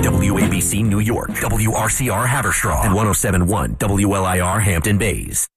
WABC New York, WRCR Haverstraw, and 107.1 WLIR Hampton Bays.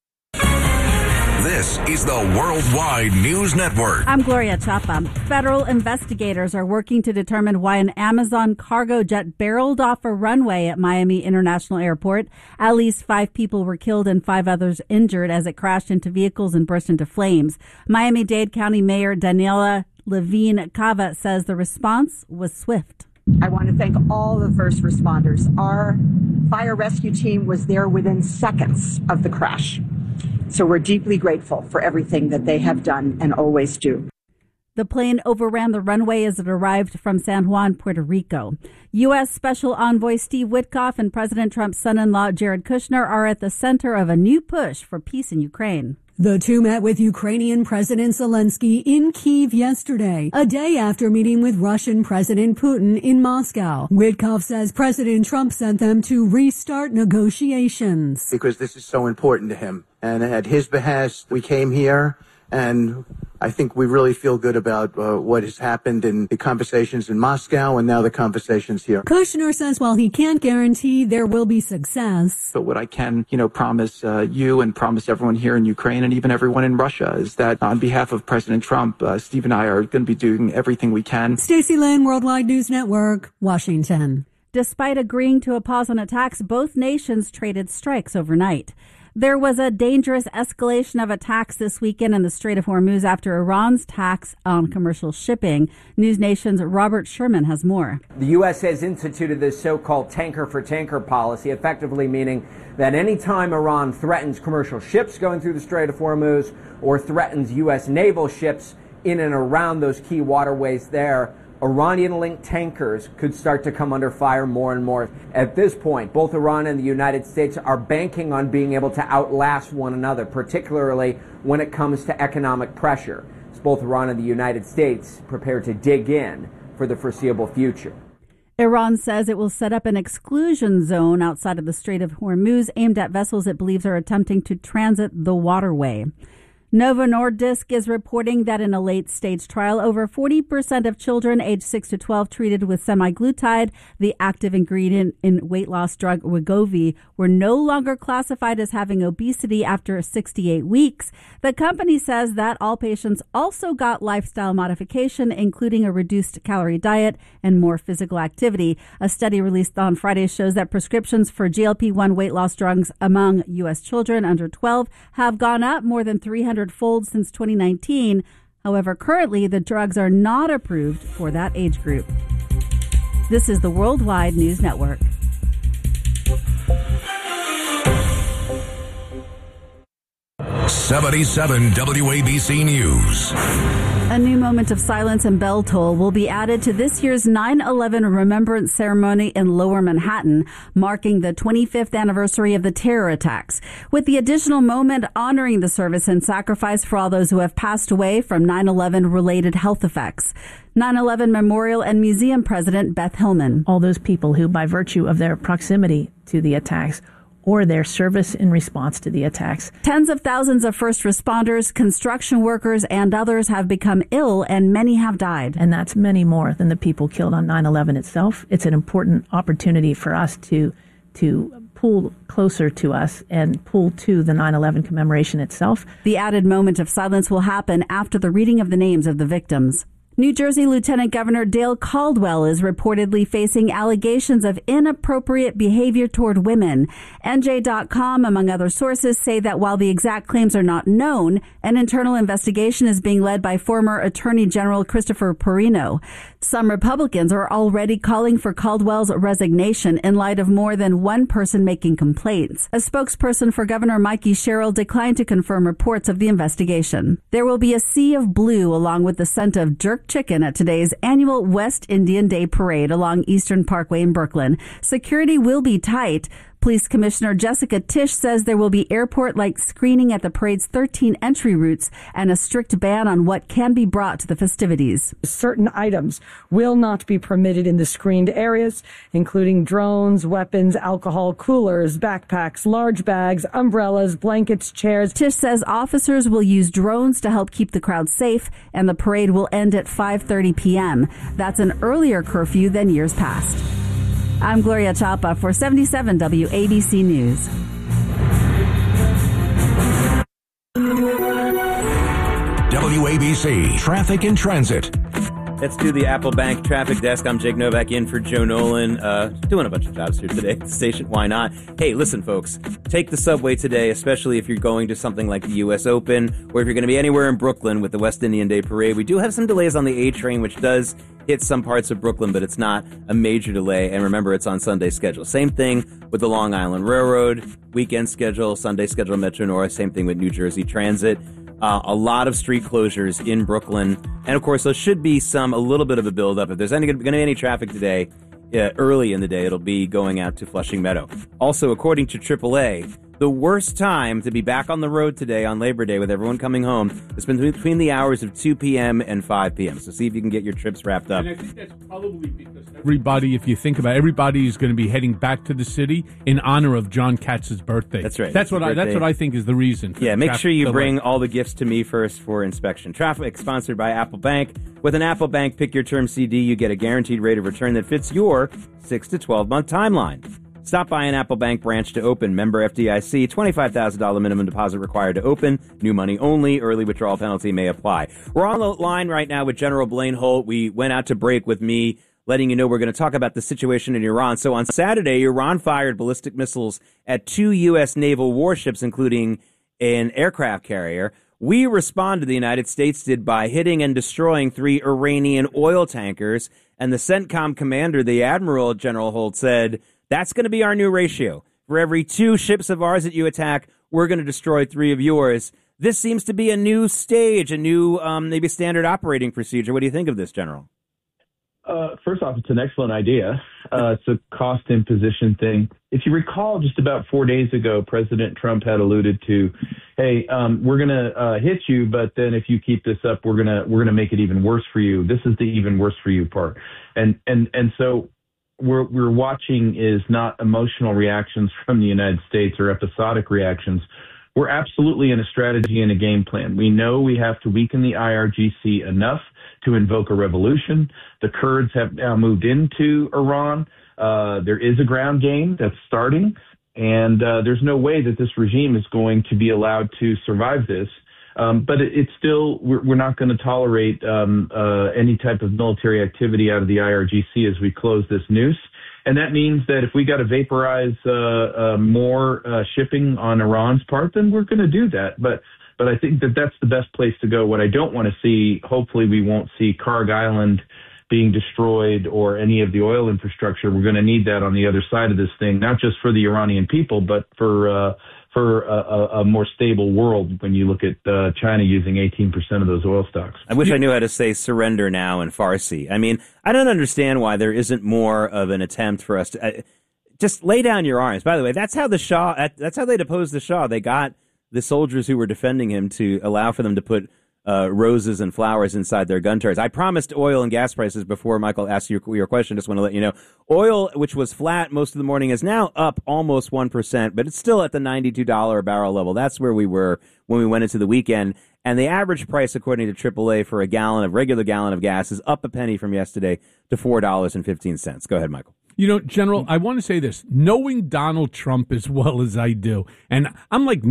This is the Worldwide News Network. I'm Gloria Chapa. Federal investigators are working to determine why an Amazon cargo jet barreled off a runway at Miami International Airport. At least 5 people were killed and 5 others injured as it crashed into vehicles and burst into flames. Miami-Dade County Mayor Daniela Levine Cava says the response was swift. I want to thank all the first responders. Our fire rescue team was there within seconds of the crash. So we're deeply grateful for everything that they have done and always do. The plane overran the runway as it arrived from San Juan, Puerto Rico. U.S. Special Envoy Steve Witkoff and President Trump's son-in-law Jared Kushner are at the center of a new push for peace in Ukraine. The two met with Ukrainian President Zelensky in Kyiv yesterday, a day after meeting with Russian President Putin in Moscow. Witkoff says President Trump sent them to restart negotiations. Because this is so important to him. And at his behest, we came here, and I think we really feel good about what has happened in the conversations in Moscow and now the conversations here. Kushner says while he can't guarantee there will be success. But what I can, promise you and promise everyone here in Ukraine and even everyone in Russia is that on behalf of President Trump, Steve and I are going to be doing everything we can. Stacey Lynn, Worldwide News Network, Washington. Despite agreeing to a pause on attacks, both nations traded strikes overnight. There was a dangerous escalation of attacks this weekend in the Strait of Hormuz after Iran's tax on commercial shipping. News Nation's Robert Sherman has more. The U.S. has instituted this so-called tanker-for-tanker policy, effectively meaning that any time Iran threatens commercial ships going through the Strait of Hormuz or threatens U.S. naval ships in and around those key waterways there, Iranian-linked tankers could start to come under fire more and more. At this point, both Iran and the United States are banking on being able to outlast one another, particularly when it comes to economic pressure. As both Iran and the United States prepare to dig in for the foreseeable future. Iran says it will set up an exclusion zone outside of the Strait of Hormuz aimed at vessels it believes are attempting to transit the waterway. Novo Nordisk is reporting that in a late-stage trial, over 40% of children aged 6 to 12 treated with semaglutide, the active ingredient in weight loss drug Wegovy, were no longer classified as having obesity after 68 weeks. The company says that all patients also got lifestyle modification, including a reduced calorie diet and more physical activity. A study released on Friday shows that prescriptions for GLP-1 weight loss drugs among U.S. children under 12 have gone up more than 300-fold since 2019. However, currently the drugs are not approved for that age group. This is the Worldwide News Network. '77 WABC News. A new moment of silence and bell toll will be added to this year's 9/11 Remembrance Ceremony in Lower Manhattan, marking the 25th anniversary of the terror attacks, with the additional moment honoring the service and sacrifice for all those who have passed away from 9/11 related health effects. 9/11 Memorial and Museum President Beth Hillman. All those people who, by virtue of their proximity to the attacks, or their service in response to the attacks. Tens of thousands of first responders, construction workers, and others have become ill, and many have died. And that's many more than the people killed on 9/11 itself. It's an important opportunity for us to pull closer to us and pull to the 9/11 commemoration itself. The added moment of silence will happen after the reading of the names of the victims. New Jersey Lieutenant Governor Dale Caldwell is reportedly facing allegations of inappropriate behavior toward women. NJ.com, among other sources, say that while the exact claims are not known, an internal investigation is being led by former Attorney General Christopher Perino. Some Republicans are already calling for Caldwell's resignation in light of more than one person making complaints. A spokesperson for Governor Mikey Sherrill declined to confirm reports of the investigation. There will be a sea of blue along with the scent of jerk chicken at today's annual West Indian Day Parade along Eastern Parkway in Brooklyn. Security will be tight. Police Commissioner Jessica Tisch says there will be airport-like screening at the parade's 13 entry routes and a strict ban on what can be brought to the festivities. Certain items will not be permitted in the screened areas, including drones, weapons, alcohol, coolers, backpacks, large bags, umbrellas, blankets, chairs. Tisch says officers will use drones to help keep the crowd safe, and the parade will end at 5:30 p.m. That's an earlier curfew than years past. I'm Gloria Chapa for 77 WABC News. WABC Traffic and Transit. Let's do the Apple Bank Traffic Desk. I'm Jake Novak in for Joe Nolan. Doing a bunch of jobs here today at the station. Why not? Hey, listen, folks. Take the subway today, especially if you're going to something like the U.S. Open, or if you're going to be anywhere in Brooklyn with the West Indian Day Parade. We do have some delays on the A train, which does hit some parts of Brooklyn, but it's not a major delay. And remember, it's on Sunday schedule. Same thing with the Long Island Railroad, weekend schedule, Sunday schedule, Metro North. Same thing with New Jersey Transit. A lot of street closures in Brooklyn. And, of course, there should be a little bit of a buildup. If there's going to be any traffic today, early in the day, it'll be going out to Flushing Meadow. Also, according to AAA, the worst time to be back on the road today on Labor Day with everyone coming home has been between the hours of 2 p.m. and 5 p.m. So see if you can get your trips wrapped up. And I think that's probably because everybody, if you think about it, everybody is going to be heading back to the city in honor of John Katz's birthday. That's right. That's what I think is the reason. Yeah, make sure you bring all the gifts to me first for inspection. Traffic sponsored by Apple Bank. With an Apple Bank Pick Your Term CD, you get a guaranteed rate of return that fits your 6 to 12-month timeline. Stop by an Apple Bank branch to open. Member FDIC, $25,000 minimum deposit required to open. New money only. Early withdrawal penalty may apply. We're on the line right now with General Blaine Holt. We went out to break with me, letting you know we're going to talk about the situation in Iran. So on Saturday, Iran fired ballistic missiles at 2 U.S. naval warships, including an aircraft carrier. We responded, the United States did, by hitting and destroying 3 Iranian oil tankers. And the CENTCOM commander, the Admiral, General Holt, said, that's going to be our new ratio. For every 2 ships of ours that you attack, we're going to destroy 3 of yours. This seems to be a new stage, a new maybe standard operating procedure. What do you think of this, General? First off, it's an excellent idea. It's a cost imposition thing. If you recall, just about 4 days ago, President Trump had alluded to, hey, we're going to hit you, but then if you keep this up, we're going to make it even worse for you. This is the even worse for you part. And so we're watching is not emotional reactions from the United States or episodic reactions. We're absolutely in a strategy and a game plan. We know we have to weaken the IRGC enough to invoke a revolution. The Kurds have now moved into Iran. There is a ground game that's starting, and there's no way that this regime is going to be allowed to survive this. But it's still, we're not going to tolerate any type of military activity out of the IRGC as we close this noose. And that means that if we got to vaporize more shipping on Iran's part, then we're going to do that. But I think that that's the best place to go. What I don't want to see, hopefully we won't see Karg Island being destroyed or any of the oil infrastructure. We're going to need that on the other side of this thing, not just for the Iranian people, but for a more stable world when you look at China using 18% of those oil stocks. I wish I knew how to say surrender now in Farsi. I mean, I don't understand why there isn't more of an attempt for us to just lay down your arms. By the way, that's how they deposed the Shah. They got the soldiers who were defending him to allow for them to put roses and flowers inside their gun turrets. I promised oil and gas prices before Michael asked your question. Just want to let you know, oil, which was flat most of the morning, is now up almost 1%, but it's still at the $92 a barrel level. That's where we were when we went into the weekend. And the average price, according to AAA, for a regular gallon of gas is up a penny from yesterday to $4.15. Go ahead, Michael. You know, General, I want to say this. Knowing Donald Trump as well as I do, and I'm like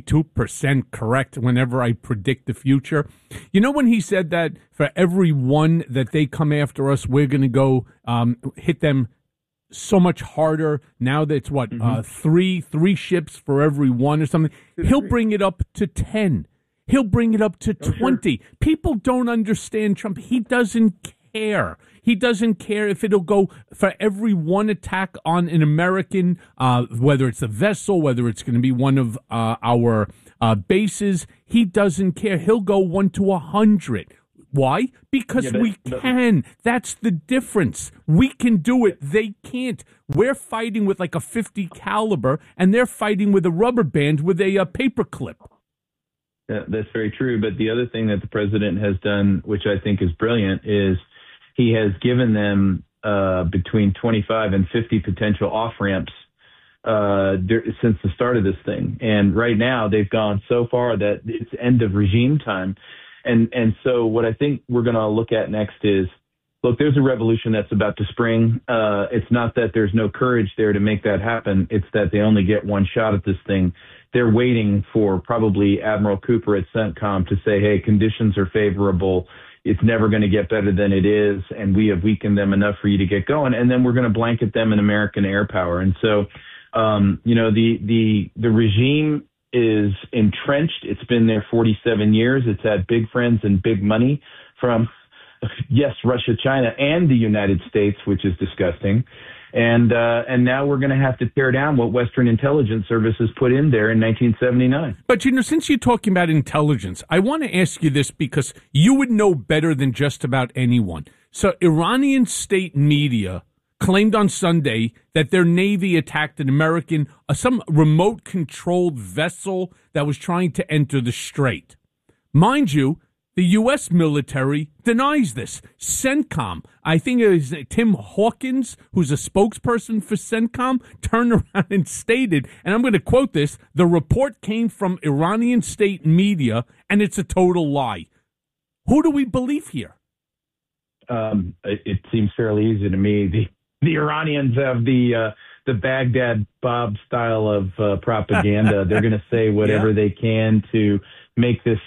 92% correct whenever I predict the future. You know when he said that for every one that they come after us, we're going to go hit them so much harder. Now that's what, three ships for every one or something. He'll bring it up to 10. He'll bring it up to 20. Sure. People don't understand Trump. He doesn't care. He doesn't care if it'll go for every one attack on an American, whether it's a vessel, whether it's going to be one of our bases. He doesn't care. He'll go 1 to 100. Why? Because we can. That's the difference. We can do it. They can't. We're fighting with like a .50 caliber, and they're fighting with a rubber band with a paper clip. Yeah, that's very true. But the other thing that the president has done, which I think is brilliant, is he has given them between 25 and 50 potential off-ramps since the start of this thing. And right now they've gone so far that it's end of regime time. And so what I think we're going to look at next is look, there's a revolution that's about to spring. It's not that there's no courage there to make that happen. It's that they only get one shot at this thing. They're waiting for probably Admiral Cooper at CENTCOM to say, hey, conditions are favorable. It's never going to get better than it is, and we have weakened them enough for you to get going. And then we're going to blanket them in American air power. And so, the regime is entrenched. It's been there 47 years. It's had big friends and big money from, yes, Russia, China, and the United States, which is disgusting. And now we're going to have to tear down what Western intelligence services put in there in 1979. But, since you're talking about intelligence, I want to ask you this because you would know better than just about anyone. So Iranian state media claimed on Sunday that their Navy attacked an American, some remote-controlled vessel that was trying to enter the strait. Mind you, the U.S. military denies this. CENTCOM, I think it was Tim Hawkins, who's a spokesperson for CENTCOM, turned around and stated, and I'm going to quote this, the report came from Iranian state media, and it's a total lie. Who do we believe here? It seems fairly easy to me. The Iranians have the Baghdad Bob style of propaganda. They're going to say whatever they can to make this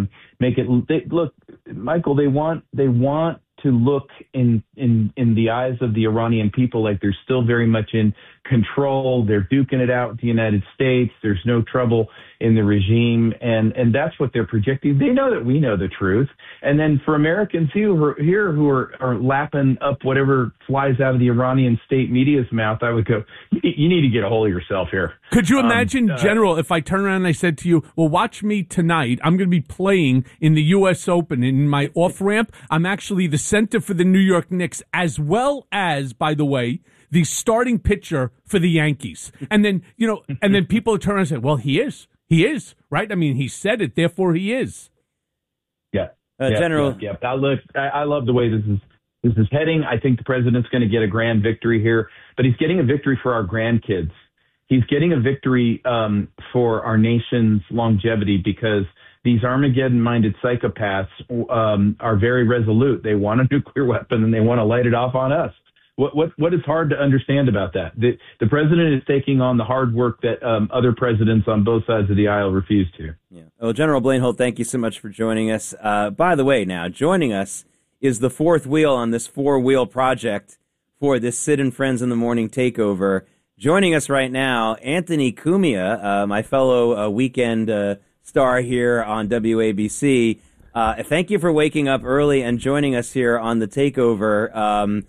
look, Michael. They want to look in the eyes of the Iranian people like they're still very much in control. They're duking it out with the United States. There's no trouble in the regime, and that's what they're projecting. They know that we know the truth, and then for Americans who are lapping up whatever flies out of the Iranian state media's mouth, I would go, you need to get a hold of yourself here. Could you imagine, General, if I turn around and I said to you, well, watch me tonight. I'm going to be playing in the U.S. Open. In my off-ramp, I'm actually the center for the New York Knicks, as well as, by the way, the starting pitcher for the Yankees. And then, and then people turn around and say, well, he is. He is, right? I mean, he said it, therefore he is. Yeah. General. Yeah. I love the way this is heading. I think the president's going to get a grand victory here, but he's getting a victory for our grandkids. He's getting a victory for our nation's longevity because these Armageddon-minded psychopaths are very resolute. They want a nuclear weapon and they want to light it off on us. What is hard to understand about that? The president is taking on the hard work that other presidents on both sides of the aisle refuse to. Yeah. Well, General Blaine Holt, thank you so much for joining us. By the way, now joining us is the fourth wheel on this four-wheel project for this Sid and Friends in the Morning takeover. Joining us right now, Anthony Cumia, my fellow weekend star here on WABC. Thank you for waking up early and joining us here on the takeover.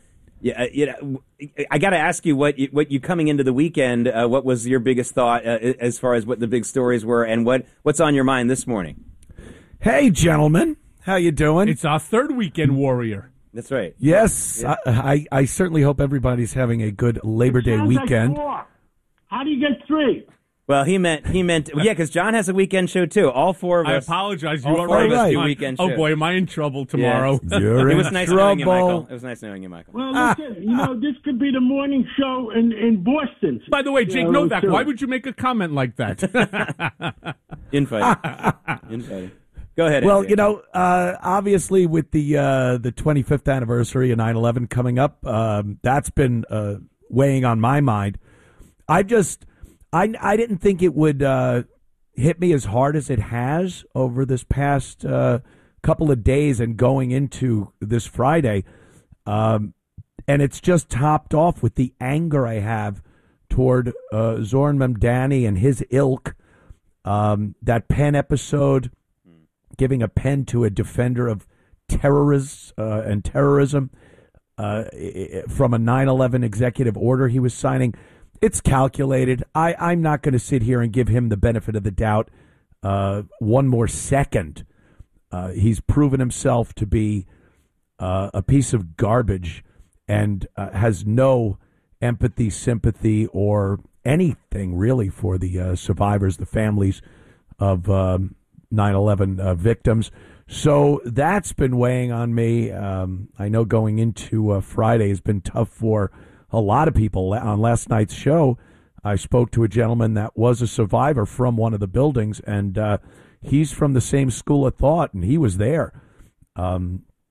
I got to ask you what you coming into the weekend. What was your biggest thought as far as what the big stories were, and what's on your mind this morning? Hey, gentlemen, how you doing? It's our third weekend warrior. That's right. Yes, yeah. I certainly hope everybody's having a good Labor Day weekend. Like how do you get three? Well, he meant, because John has a weekend show too. All four of us. I apologize. You are right. Do weekend shows. Oh boy, am I in trouble tomorrow? Yes. You're it was in nice trouble. knowing you, Michael. It was nice knowing you, Michaal. Well, listen, this could be the morning show in Boston. By the way, Jake Novak, why would you make a comment like that? Infighting. Go ahead. Well, Andy. obviously with the 25th anniversary of 9/11 coming up, that's been weighing on my mind. I didn't think it would hit me as hard as it has over this past couple of days and going into this Friday. And it's just topped off with the anger I have toward Zoran Mamdani and his ilk. That pen episode, giving a pen to a defender of terrorists and terrorism from a 9/11 executive order he was signing. It's calculated. I'm not going to sit here and give him the benefit of the doubt one more second. He's proven himself to be a piece of garbage and has no empathy, sympathy, or anything really for the survivors, the families of 9/11 victims. So that's been weighing on me. I know going into Friday has been tough for a lot of people. On last night's show, I spoke to a gentleman that was a survivor from one of the buildings, and he's from the same school of thought, and he was there.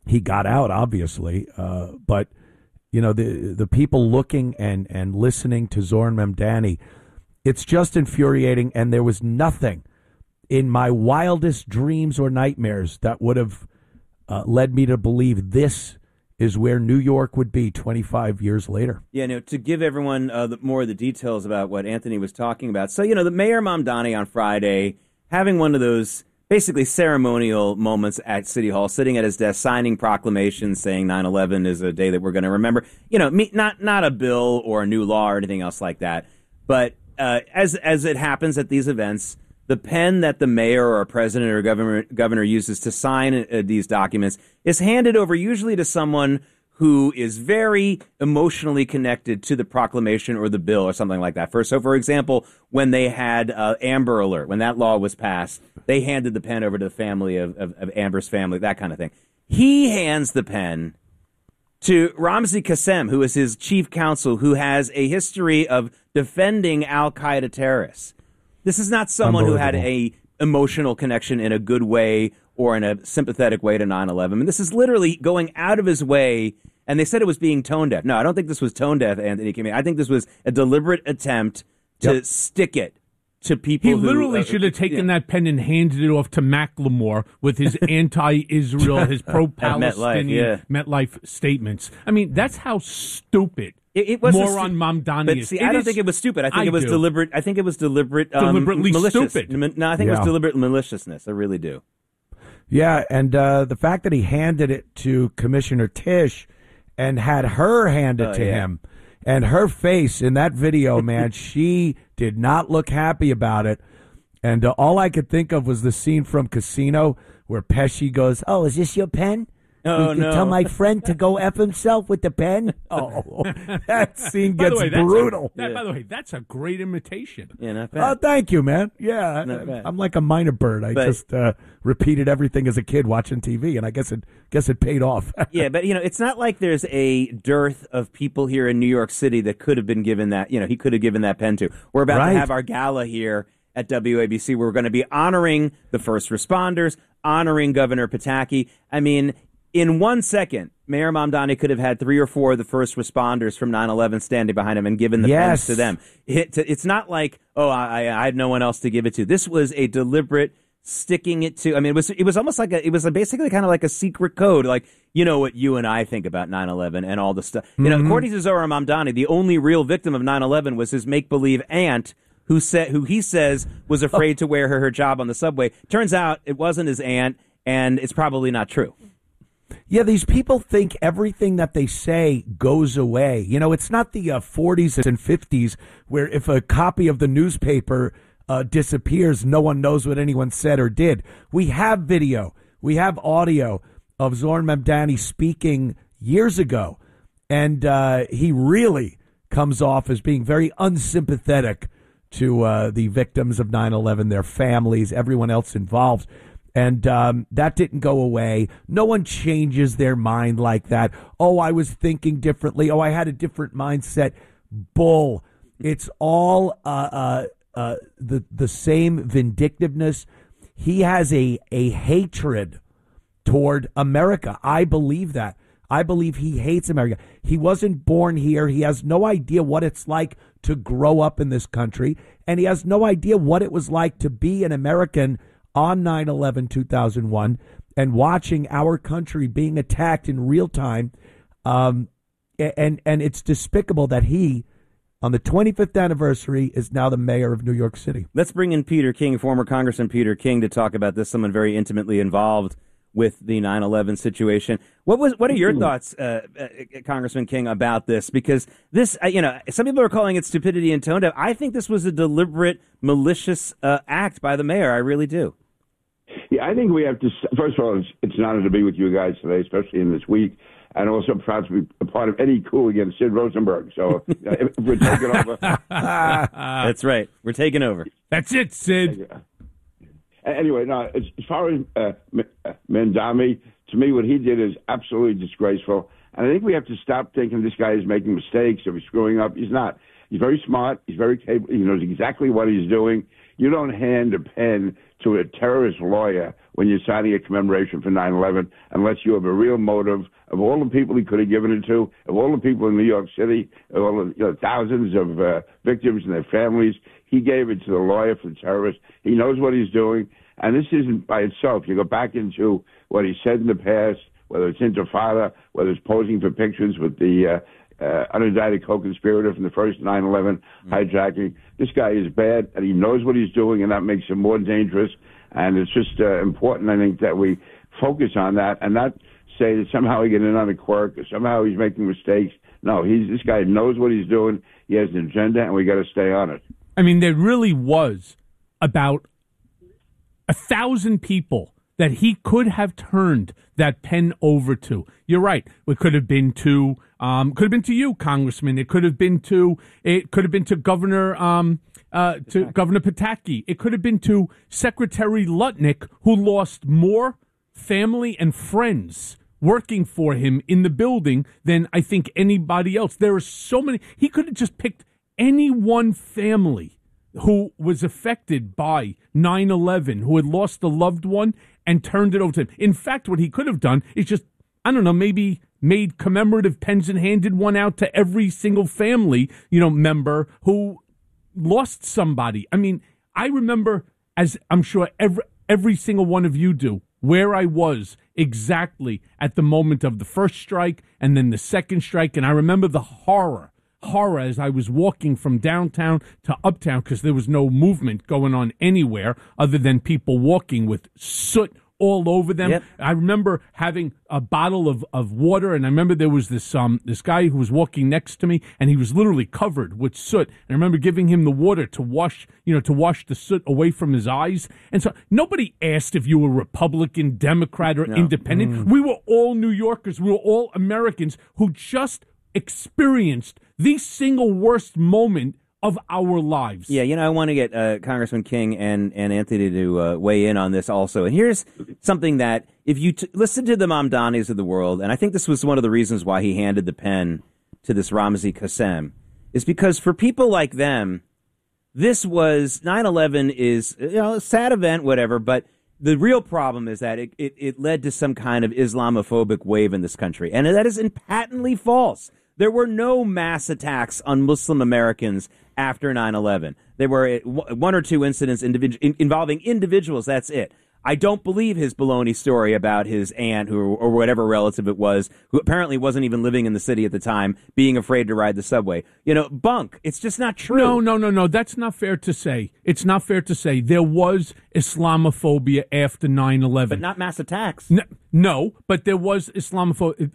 he got out, obviously. But, you know, the people looking and listening to Zohran Mamdani, it's just infuriating. And there was nothing in my wildest dreams or nightmares that would have led me to believe this is where New York would be 25 years later. Yeah, no, to give everyone more of the details about what Anthony was talking about. So, you know, the Mayor Mamdani on Friday having one of those basically ceremonial moments at City Hall, sitting at his desk, signing proclamations saying 9/11 is a day that we're going to remember. You know, not a bill or a new law or anything else like that. But as it happens at these events, the pen that the mayor or president or governor uses to sign these documents is handed over usually to someone who is very emotionally connected to the proclamation or the bill or something like that. So, for example, when they had Amber Alert, when that law was passed, they handed the pen over to the family of Amber's family, that kind of thing. He hands the pen to Ramzi Qassem, who is his chief counsel, who has a history of defending al-Qaeda terrorists. This is not someone who had a emotional connection in a good way or in a sympathetic way to 9/11. And this is literally going out of his way. And they said it was being tone deaf. No, I don't think this was tone deaf, Anthony Kim. I think this was a deliberate attempt to stick it to people. He literally should have taken that pen and handed it off to Macklemore with his anti-Israel, his pro-Palestinian MetLife statements. I mean, that's how stupid. It was moron Mamdani but is. See, I don't think it was stupid. I think it was deliberate. I think it was deliberately malicious. Stupid. No, I think it was deliberate maliciousness. I really do. Yeah, and the fact that he handed it to Commissioner Tisch and had her hand it to him, and her face in that video, man, she did not look happy about it. And all I could think of was the scene from Casino where Pesci goes, "Oh, is this your pen? Oh, you tell my friend to go F himself with the pen." Oh, that scene gets brutal. By the way, that's a great imitation. Yeah, not bad. Oh, thank you, man. Yeah, I'm like a minor bird. I just repeated everything as a kid watching TV, and I guess it paid off. Yeah, but, you know, it's not like there's a dearth of people here in New York City that could have been given that, you know, he could have given that pen to. We're about to have our gala here at WABC. We're going to be honoring the first responders, honoring Governor Pataki. I mean, in 1 second, Mayor Mamdani could have had 3 or 4 of the first responders from 9/11 standing behind him and given the pens to them. It's not like, I had no one else to give it to. This was a deliberate sticking it to. I mean, it was almost like it was basically kind of like a secret code, like, you know what you and I think about 9/11 and all the stuff. You know, according to Zohran Mamdani, the only real victim of 9/11 was his make-believe aunt, who he says was afraid to wear her hijab on the subway. Turns out it wasn't his aunt, and it's probably not true. Yeah, these people think everything that they say goes away. You know, it's not the 40s and 50s where if a copy of the newspaper disappears, no one knows what anyone said or did. We have video. We have audio of Zohran Mamdani speaking years ago, and he really comes off as being very unsympathetic to the victims of 9/11, their families, everyone else involved. And that didn't go away. No one changes their mind like that. Oh, I was thinking differently. Oh, I had a different mindset. Bull. It's all the same vindictiveness. He has a hatred toward America. I believe that. I believe he hates America. He wasn't born here. He has no idea what it's like to grow up in this country. And he has no idea what it was like to be an American on 9/11/2001 and watching our country being attacked in real time. And it's despicable that he, on the 25th anniversary, is now the mayor of New York City. Let's bring in Peter King, former Congressman Peter King, to talk about this, someone very intimately involved with the 9/11 situation. What are your thoughts, Congressman King, about this? Because this, some people are calling it stupidity and tone deaf. I think this was a deliberate, malicious act by the mayor. I really do. Yeah, I think we have to. First of all, it's an honor to be with you guys today, especially in this week, and also proud to be a part of Eddie Cool against Sid Rosenberg. So if we're taking over. That's right. We're taking over. That's it, Sid. Anyway, no, as far as Mamdani, to me, what he did is absolutely disgraceful. And I think we have to stop thinking this guy is making mistakes or he's screwing up. He's not. He's very smart. He's very capable. He knows exactly what he's doing. You don't hand a pen to a terrorist lawyer when you're signing a commemoration for 9/11 unless you have a real motive. Of all the people he could have given it to, of all the people in New York City, of all the thousands of victims and their families, he gave it to the lawyer for the terrorists. He knows what he's doing, and this isn't by itself. You go back into what he said in the past, whether it's Intifada, whether it's posing for pictures with the unindicted co-conspirator from the first 9/11 hijacking. This guy is bad, and he knows what he's doing, and that makes him more dangerous. And it's just important, I think, that we focus on that and not say that somehow he get in on a quirk or somehow he's making mistakes. No, this guy knows what he's doing. He has an agenda, and we got to stay on it. I mean, there really was about 1,000 people that he could have turned that pen over to. You're right. It could have been to you, Congressman. It could have been to Governor Governor Pataki. It could have been to Secretary Lutnick, who lost more family and friends working for him in the building than I think anybody else. There are so many. He could have just picked any one family who was affected by 9/11, who had lost a loved one, and turned it over to him. In fact, what he could have done is just, I don't know, maybe made commemorative pens and handed one out to every single family, member who lost somebody. I mean, I remember, as I'm sure every single one of you do, where I was exactly at the moment of the first strike and then the second strike. And I remember the horror as I was walking from downtown to uptown, because there was no movement going on anywhere other than people walking with soot all over them. Yep. I remember having a bottle of water, and I remember there was this guy who was walking next to me, and he was literally covered with soot. And I remember giving him the water to wash the soot away from his eyes. And so nobody asked if you were Republican, Democrat, or Independent. We were all New Yorkers. We were all Americans who just experienced the single worst moment of our lives. Yeah, I want to get Congressman King and Anthony to weigh in on this also. And here's something that, if you listen to the Mamdanis of the world, and I think this was one of the reasons why he handed the pen to this Ramzi Qassem, is because for people like them, this was 9/11 is a sad event, whatever, but the real problem is that it led to some kind of Islamophobic wave in this country, and that is patently false. There were no mass attacks on Muslim Americans after 9/11. There were one or two incidents involving individuals. That's it. I don't believe his baloney story about his aunt, or whatever relative it was, who apparently wasn't even living in the city at the time, being afraid to ride the subway. Bunk. It's just not true. No. That's not fair to say. It's not fair to say. There was Islamophobia after 9/11. But not mass attacks. No, but there was Islamophobia.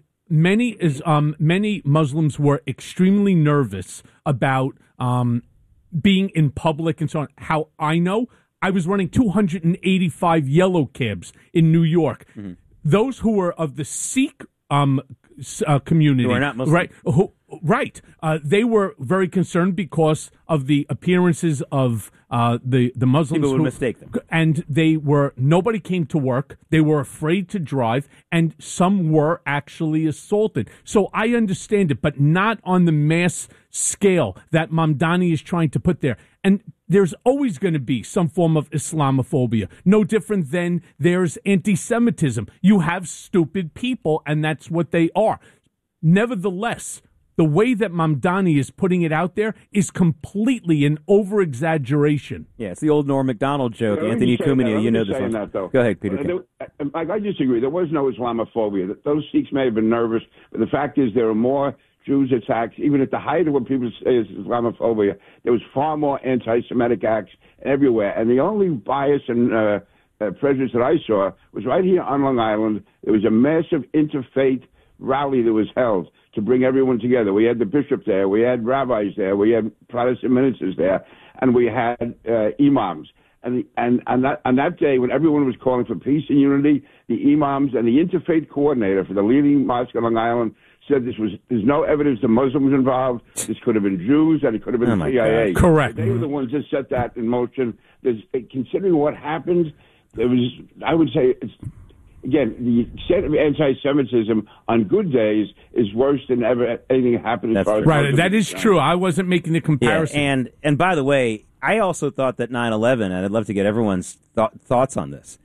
Many Muslims were extremely nervous about being in public and so on. How I know? I was running 285 yellow cabs in New York. Mm-hmm. Those who were of the Sikh community, who are not Muslim. Right. They were very concerned because of the appearances of the Muslims. People would mistake them. And nobody came to work. They were afraid to drive, and some were actually assaulted. So I understand it, but not on the mass scale that Mamdani is trying to put there. And there's always going to be some form of Islamophobia. No different than there's anti-Semitism. You have stupid people, and that's what they are. Nevertheless, the way that Mamdani is putting it out there is completely an over-exaggeration. Yeah, it's the old Norm Macdonald joke. Anthony Cumia, you know this one. Go ahead, Peter. I disagree. There was no Islamophobia. Those Sikhs may have been nervous, but the fact is there were more Jews attacks. Even at the height of what people say is Islamophobia, there was far more anti-Semitic acts everywhere. And the only bias and prejudice that I saw was right here on Long Island. There was a massive interfaith rally that was held to bring everyone together. We had the bishop there, we had rabbis there, we had Protestant ministers there, and we had imams. And on that day, when everyone was calling for peace and unity, the imams and the interfaith coordinator for the leading mosque on Long Island said there's no evidence the Muslims involved. This could have been Jews, and it could have been the CIA. Correct. They were the ones that set that in motion. Considering what happened, I would say, again, the extent of anti-Semitism on good days is worse than ever anything happened. As far as right. That is true. I wasn't making the comparison. Yeah, and by the way, I also thought that 9/11, and I'd love to get everyone's thoughts on this.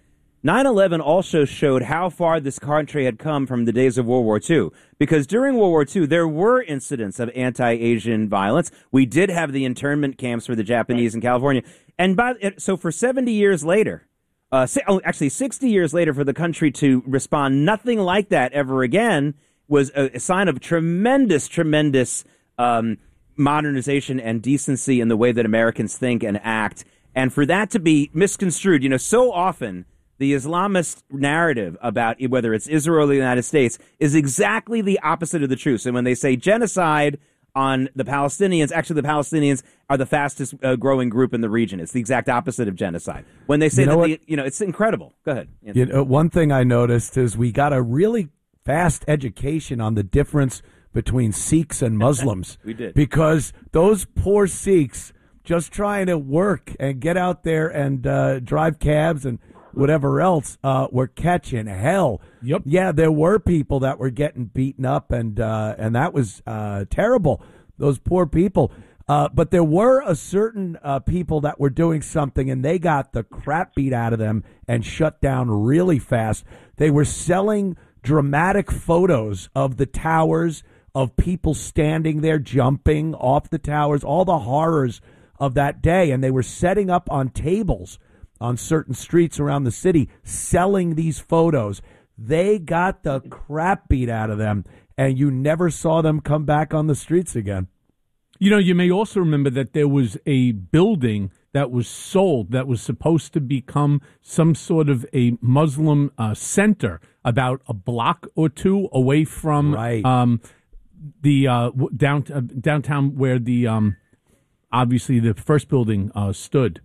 9/11 also showed how far this country had come from the days of World War II. Because during World War II, there were incidents of anti-Asian violence. We did have the internment camps for the Japanese in California. And so for 70 years later, 60 years later, for the country to respond nothing like that ever again was a sign of tremendous modernization and decency in the way that Americans think and act. And for that to be misconstrued, so often the Islamist narrative about whether it's Israel or the United States is exactly the opposite of the truth. So when they say genocide on the Palestinians, actually the Palestinians are the fastest growing group in the region. It's the exact opposite of genocide. When they say it's incredible. Go ahead. One thing I noticed is we got a really fast education on the difference between Sikhs and Muslims. We did. Because those poor Sikhs just trying to work and get out there and drive cabs and whatever else were catching hell. Yep. Yeah, there were people that were getting beaten up, and that was terrible. Those poor people. But there were a certain people that were doing something, and they got the crap beat out of them and shut down really fast. They were selling dramatic photos of the towers, of people standing there jumping off the towers, all the horrors of that day, and they were setting up on tables on certain streets around the city, selling these photos. They got the crap beat out of them, and you never saw them come back on the streets again. You may also remember that there was a building that was sold that was supposed to become some sort of a Muslim center about a block or two away from the downtown where the obviously the first building stood.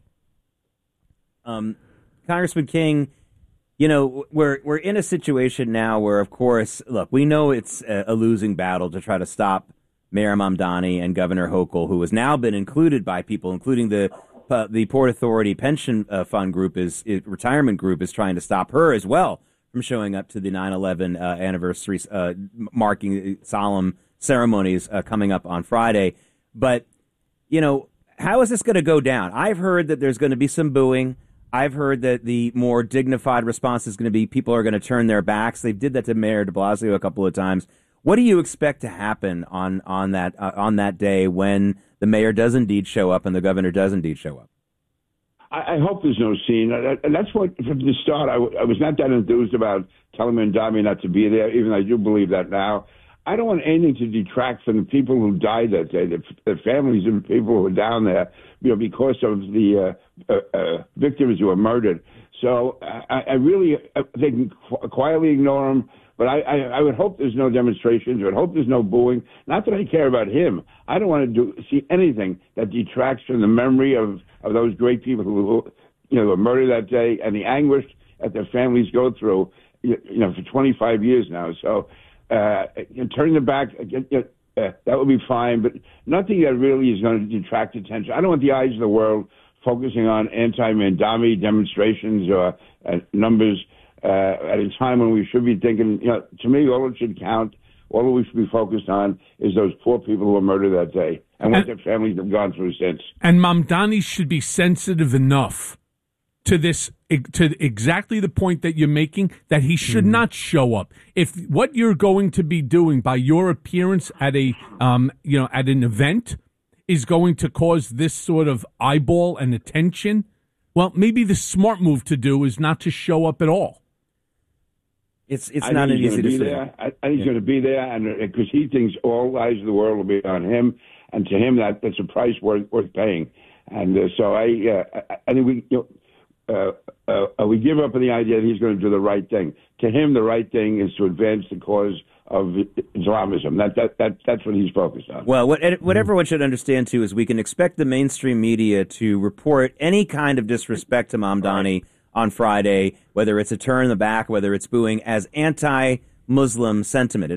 Congressman King, we're in a situation now where, of course, look, we know it's a losing battle to try to stop Mayor Mamdani and Governor Hochul, who has now been included by people, including the Port Authority Pension Fund group, retirement group, is trying to stop her as well from showing up to the 9/11 anniversary marking solemn ceremonies coming up on Friday. But, how is this going to go down? I've heard that there's going to be some booing. I've heard that the more dignified response is going to be people are going to turn their backs. They did that to Mayor de Blasio a couple of times. What do you expect to happen on that day when the mayor does indeed show up and the governor does indeed show up? I hope there's no scene. And that's what, from the start, I was not that enthused about telling Mamdani not to be there, even though I do believe that now. I don't want anything to detract from the people who died that day, the families of the people who were down there, because of the victims who were murdered. So I really think quietly ignore them. But I would hope there's no demonstrations. I would hope there's no booing. Not that I care about him. I don't want to see anything that detracts from the memory of those great people who were murdered that day and the anguish that their families go through, for 25 years now. So turning them back, that would be fine. But nothing that really is going to detract attention. I don't want the eyes of the world focusing on anti-Mamdani demonstrations or numbers. At a time when we should be thinking, to me, all it should count, all that we should be focused on is those poor people who were murdered that day and what their families have gone through since. And Mamdani should be sensitive enough to this, to exactly the point that you're making, that he should not show up. If what you're going to be doing by your appearance at a, at an event is going to cause this sort of eyeball and attention, well, maybe the smart move to do is not to show up at all. It's not an easy decision. I think he's going to be there, and because he thinks all eyes of the world will be on him, and to him that's a price worth paying. And so I think we give up on the idea that he's going to do the right thing. To him, the right thing is to advance the cause of Islamism. That's what he's focused on. Well, what everyone should understand too is we can expect the mainstream media to report any kind of disrespect to Mamdani on Friday, whether it's a turn in the back, whether it's booing, as anti-Muslim sentiment.